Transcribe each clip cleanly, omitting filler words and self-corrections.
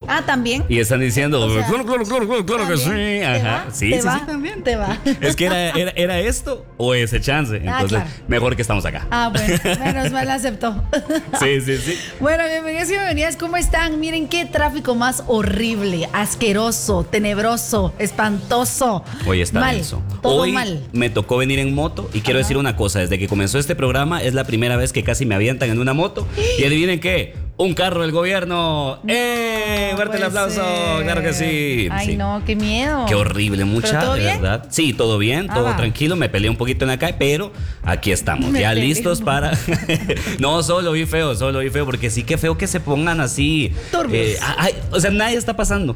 Ah, también. Y están diciendo, O sea, claro que sí. Ajá. Sí, ¿Te sí, va? sí, también. Te va. Es que era esto o ese chance. Entonces, claro. mejor que estamos acá. Ah, bueno, menos mal aceptó. Sí, sí, sí. Bueno, bienvenidos y bienvenidas, ¿cómo están? Miren qué tráfico más horrible, asqueroso, tenebroso, espantoso. Hoy está mal, denso. todo Hoy mal. me tocó venir en moto y quiero decir una cosa, desde que comenzó este programa es la primera vez que casi me avientan en una moto y adivinen qué, un carro del gobierno. Fuerte el aplauso, ser. claro que sí. Ay, Sí. no, qué miedo. Qué horrible, mucha, ¿Pero todo de bien? verdad. Sí, todo bien, todo va. tranquilo. Me peleé un poquito en la calle, pero aquí estamos, Me ya peleé listos un para. No, solo vi feo, porque sí que feo que se pongan así. Turbios. O sea, nadie está pasando.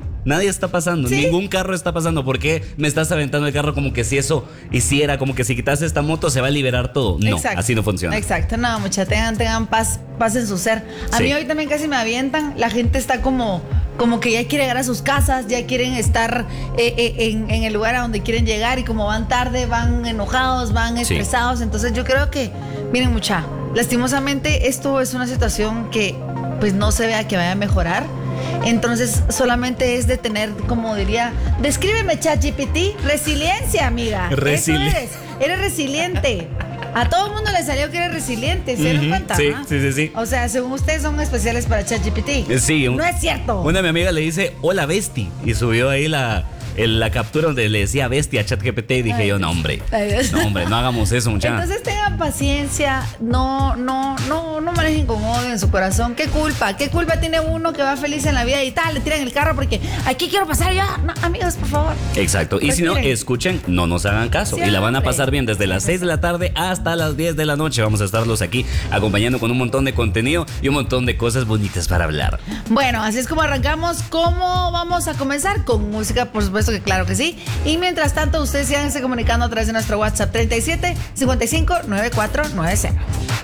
¿Sí? Ningún carro está pasando. ¿Por qué me estás aventando el carro como que si eso hiciera, como que si quitas esta moto se va a liberar todo? No, Exacto. así no funciona. Exacto, no, mucha, tengan paz en su ser. A Sí. mí hoy también casi me avientan. La gente está como que ya quiere llegar a sus casas, ya quieren estar en el lugar a donde quieren llegar, y como van tarde, van enojados, van Sí. estresados. Entonces yo creo que, miren, mucha, lastimosamente esto es una situación que pues no se vea que vaya a mejorar. Entonces solamente es de tener, como diría, descríbeme ChatGPT, resiliencia, amiga. Resiliencia. Eso eres resiliente. A todo el mundo le salió que eres resiliente, ¿se dieron cuenta? Sí, ¿Ah? sí. O sea, según ustedes son especiales para ChatGPT. Sí, No es cierto. Una de mi amiga le dice, hola Besti, y subió ahí la captura donde le decía Bestia a ChatGPT y dije Ay, yo, Dios. no hombre, Ay, Dios. no hagamos eso, muchachos. Entonces tengan paciencia, no manejen con odio en su corazón. ¿Qué culpa tiene uno que va feliz en la vida y tal? Le tiran el carro porque aquí quiero pasar yo. No, amigos, por favor. Exacto, y si no, Respiren. escuchen, no nos hagan caso, y la van a Siempre. pasar bien desde las 6 de la tarde hasta las 10 de la noche. Vamos a estarlos aquí acompañando con un montón de contenido y un montón de cosas bonitas para hablar. Bueno, así es como arrancamos. ¿Cómo vamos a comenzar? Con música, por supuesto que claro que sí. Y mientras tanto, ustedes síganse comunicando a través de nuestro WhatsApp 37 55 94 90.